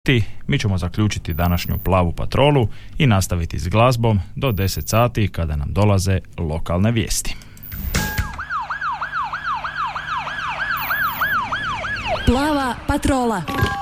Mi ćemo zaključiti današnju plavu patrolu i nastaviti s glazbom do 10 sati kada nam dolaze lokalne vijesti. Plava patrola.